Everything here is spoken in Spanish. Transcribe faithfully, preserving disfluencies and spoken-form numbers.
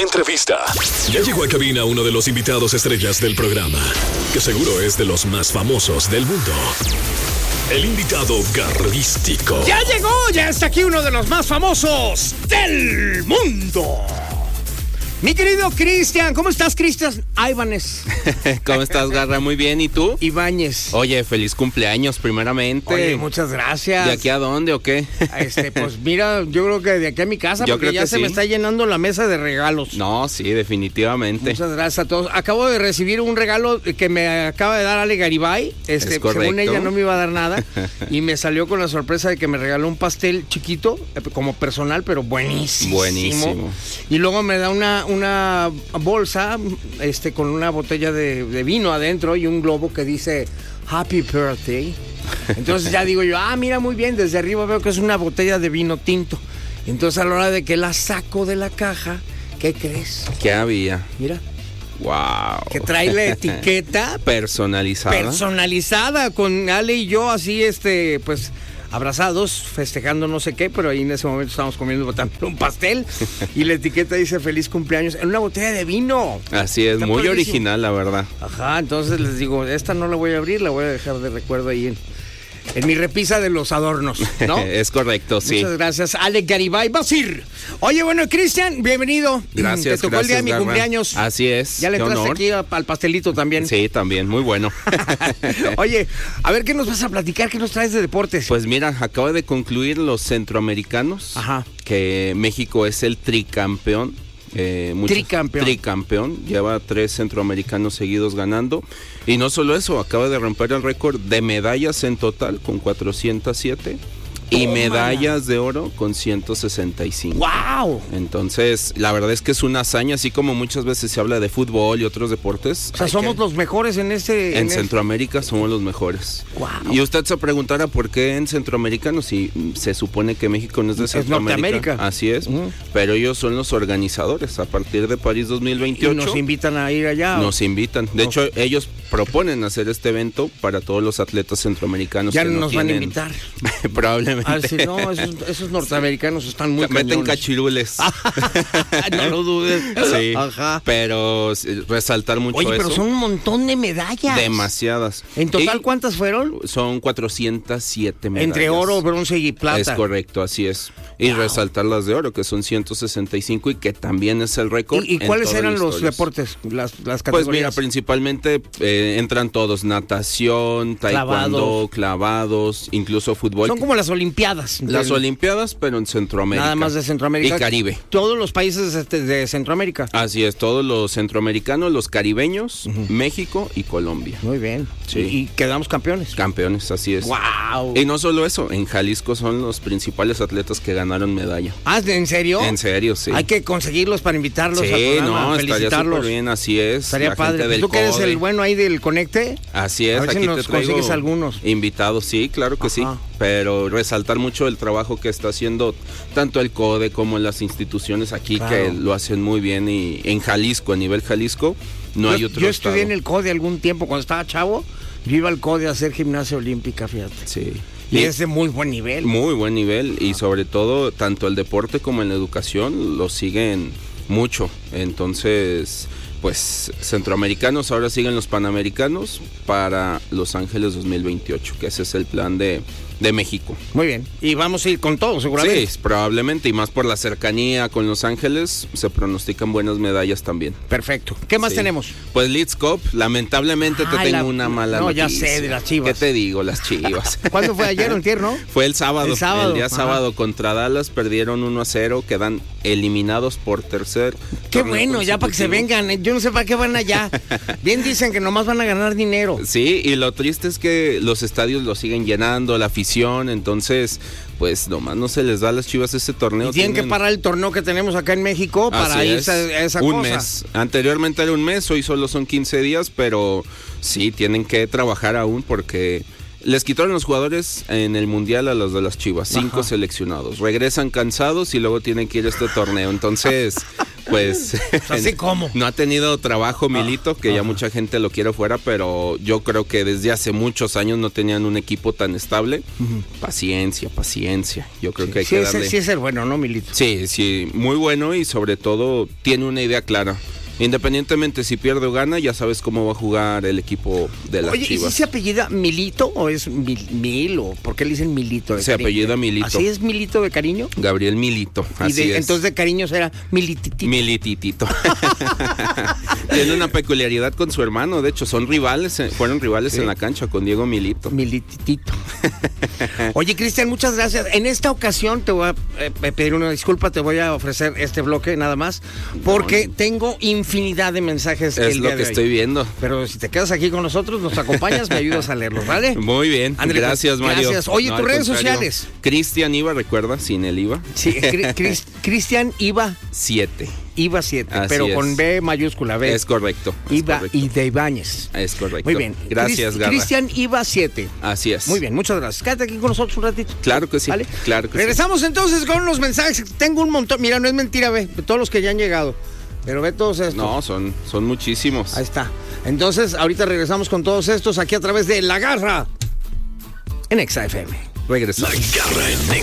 Entrevista. Ya llegó a cabina uno de los invitados estrellas del programa, que seguro es de los más famosos del mundo. El invitado garrístico. Ya llegó, ya está aquí uno de los más famosos del mundo. Mi querido Cristian, ¿cómo estás, Cristian Ibáñez? ¿Cómo estás, Garra? Muy bien, ¿y tú? Ibáñez. Oye, feliz cumpleaños, primeramente. Oye, muchas gracias. ¿De aquí a dónde o qué? Este, pues mira, yo creo que de aquí a mi casa, yo porque ya se sí. me está llenando la mesa de regalos. No, sí, definitivamente. Muchas gracias a todos. Acabo de recibir un regalo que me acaba de dar Ale Garibay. Este, es correcto. Según ella no me iba a dar nada. Y me salió con la sorpresa de que me regaló un pastel chiquito, como personal, pero buenísimo. Buenísimo. Y luego me da una, una bolsa este, con una botella de, de vino adentro y un globo que dice Happy Birthday. Entonces ya digo yo, ah, mira, muy bien, desde arriba veo que es una botella de vino tinto. Entonces a la hora de que la saco de la caja, ¿qué crees? ¿Qué había? Mira. Wow. Que trae la etiqueta personalizada. Personalizada con Ale y yo así, este, pues, abrazados, festejando no sé qué, pero ahí en ese momento estábamos comiendo también un pastel y la etiqueta dice feliz cumpleaños en una botella de vino. Así es, está muy padrísimo. Original, la verdad. Ajá, entonces les digo, esta no la voy a abrir, la voy a dejar de recuerdo ahí en... En mi repisa de los adornos, ¿no? Es correcto, sí. Muchas gracias, Ale Garibay Basir. Oye, bueno, Cristian, bienvenido. Gracias, Te tocó gracias, el día de mi Garra. cumpleaños. Así es. Ya le entraste aquí al pastelito también. Sí, también, muy bueno. Oye, a ver, ¿qué nos vas a platicar? ¿Qué nos traes de deportes? Pues mira, acaba de concluir los centroamericanos. Ajá. Que México es el tricampeón. Eh, muchos, tricampeón. Tricampeón, lleva tres centroamericanos seguidos ganando. Y no solo eso, acaba de romper el récord de medallas en total con cuatrocientos siete. Y oh, medallas man. de oro con ciento sesenta y cinco. ¡Wow! Entonces, la verdad es que es una hazaña, así como muchas veces se habla de fútbol y otros deportes. O sea, somos que... los mejores en este... En, en Centroamérica este... somos los mejores. ¡Wow! Y usted se preguntará por qué en Centroamérica, si se supone que México no es de Centroamérica. Es Norteamérica. Así es, uh-huh. Pero ellos son los organizadores. A partir de París dos mil veintiocho. ¿Y nos invitan a ir allá? Nos ¿o? invitan. De no. hecho, ellos proponen hacer este evento para todos los atletas centroamericanos. Ya que no no nos tienen... van a invitar. Probablemente. Ah, sí, no, esos, esos norteamericanos están muy meten cañones. cachirules. No lo dudes. Sí. Ajá. Pero resaltar mucho eso. Oye, pero eso. son un montón de medallas. Demasiadas. ¿En total y cuántas fueron? Son cuatrocientos siete medallas. Entre oro, bronce y plata. Es correcto, así es. Y wow. resaltar las de oro, que son ciento sesenta y cinco y que también es el récord. ¿Y, y cuáles eran los deportes, las, las categorías? Pues mira, principalmente eh, entran todos, natación, taekwondo, clavados. clavados, incluso fútbol. Son como las olimpiadas. Las del... olimpiadas, pero en Centroamérica. Nada más de Centroamérica. Y Caribe. Todos los países de, de Centroamérica. Así es, todos los centroamericanos, los caribeños, uh-huh. México y Colombia. Muy bien. Sí. Y, y quedamos campeones. Campeones, así es. ¡Wow! Y no solo eso, en Jalisco son los principales atletas que ganaron medalla. Ah, ¿en serio? En serio, sí. Hay que conseguirlos para invitarlos sí, al programa, no, felicitarlos. Estaría bien, así es. Estaría la padre. Del ¿Tú que eres CODE. el bueno ahí del Conecte? Así es, a ver aquí si nos te traigo consigues algunos. Invitados, sí, claro que Ajá. sí. Pero resaltar mucho el trabajo que está haciendo tanto el CODE como las instituciones aquí, claro. que lo hacen muy bien. Y en Jalisco, a nivel Jalisco, no yo, hay otro Yo estado. estudié en el CODE algún tiempo, cuando estaba chavo, yo iba al CODE a hacer gimnasia olímpica, fíjate. Sí. Y, y es de muy buen nivel. Muy buen nivel. Y sobre todo, tanto el deporte como en la educación lo siguen mucho. Entonces, pues, centroamericanos ahora siguen los panamericanos para Los Ángeles dos mil veintiocho, que ese es el plan de, de México. Muy bien. Y vamos a ir con todo, seguramente. Sí, probablemente. Y más por la cercanía con Los Ángeles, se pronostican buenas medallas también. Perfecto. ¿Qué más sí. tenemos? Pues Leeds Cup, lamentablemente Ay, te tengo la... una mala no, noticia. No, ya sé, de las Chivas. ¿Qué te digo? Las Chivas. ¿Cuándo fue? ¿Ayer o antier, no? Fue el sábado. El sábado. El día Ajá. sábado contra Dallas, perdieron uno a cero, quedan eliminados por tercer. Qué bueno, ya para que se vengan. Yo no sé para qué van allá. Bien dicen que nomás van a ganar dinero. Sí, y lo triste es que los estadios los siguen llenando, la afición, entonces, pues nomás no se les da a las Chivas ese torneo. Y tienen, tienen... que parar el torneo que tenemos acá en México para Así irse es. a esa un cosa. mes. Anteriormente era un mes, hoy solo son quince días, pero sí, tienen que trabajar aún porque les quitaron los jugadores en el Mundial a los de las Chivas, cinco Ajá. seleccionados. Regresan cansados y luego tienen que ir a este torneo, entonces... pues así como. No ha tenido trabajo Milito, que ah, ya ah. mucha gente lo quiere fuera, pero yo creo que desde hace muchos años no tenían un equipo tan estable. Uh-huh. Paciencia, paciencia. Yo creo sí, que hay sí que es, darle. Sí es el bueno, ¿no, Milito? Sí, sí, muy bueno y sobre todo tiene una idea clara. Independientemente si pierde o gana, ya sabes cómo va a jugar el equipo de las Oye, Chivas. ¿y si se apellida Milito o es Mil, Mil o por qué le dicen Milito? De se cariño? apellida Milito. ¿Así es Milito de cariño? Gabriel Milito, así y de, es. Entonces de cariño será Milititito. Milititito. Tiene una peculiaridad con su hermano, de hecho son rivales, fueron rivales sí. en la cancha con Diego Milito. Milititito. Oye, Cristian, muchas gracias. En esta ocasión te voy a eh, pedir una disculpa, te voy a ofrecer este bloque nada más, porque no, tengo infinidad de mensajes. Es el lo día que de estoy hoy. viendo. Pero si te quedas aquí con nosotros, nos acompañas, me ayudas a leerlos, ¿vale? Muy bien, André, gracias Mario. Gracias. Oye, no, tus redes contrario. sociales. Cristian Iba, ¿recuerda? Sin el IVA. Sí, Cristian Iba. siete. Iba siete, pero es. Con B mayúscula, B. Es correcto. Es Iba correcto. y de Ibáñez. Es correcto. Muy bien. Gracias, Garra. Cristian Iba siete. Así es. Muy bien, muchas gracias. Quédate aquí con nosotros un ratito. Claro que sí. ¿Vale? Claro que Regresamos sí. entonces con los mensajes. Tengo un montón. Mira, no es mentira, ve, de todos los que ya han llegado. Pero ve todos estos. No, son, son muchísimos. Ahí está. Entonces, ahorita regresamos con todos estos aquí a través de La Garra en Exa F M. Regresamos. La Garra en